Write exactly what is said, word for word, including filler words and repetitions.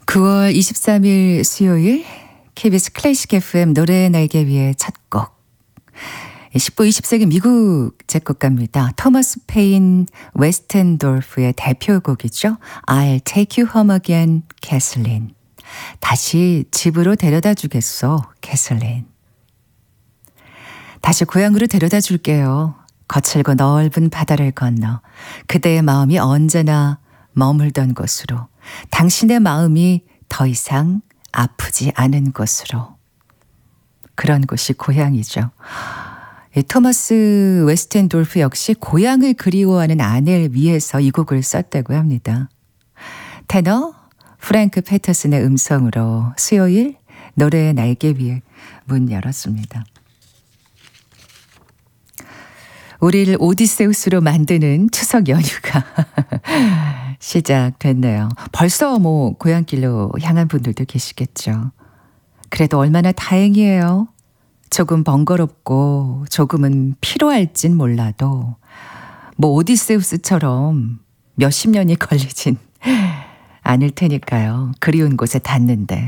구월 이십삼일 수요일 케이비에스 클래식 에프엠 노래의 날개 위의 첫 곡. 십구, 이십 세기 미국 작곡가입니다. 토머스 페인 웨스텐돌프의 대표곡이죠. I'll take you home again, 캐슬린. 다시 집으로 데려다 주겠어, 캐슬린. 다시 고향으로 데려다 줄게요. 거칠고 넓은 바다를 건너 그대의 마음이 언제나 머물던 곳으로, 당신의 마음이 더 이상 아프지 않은 곳으로. 그런 곳이 고향이죠. 이 토머스 웨스텐돌프 역시 고향을 그리워하는 아내를 위해서 이 곡을 썼다고 합니다. 테너 프랭크 패터슨의 음성으로 수요일 노래의 날개 위에 문 열었습니다. 우리를 오디세우스로 만드는 추석 연휴가 시작됐네요. 벌써 뭐 고향길로 향한 분들도 계시겠죠. 그래도 얼마나 다행이에요. 조금 번거롭고 조금은 피로할진 몰라도 뭐 오디세우스처럼 몇십 년이 걸리진 않을 테니까요. 그리운 곳에 닿는데.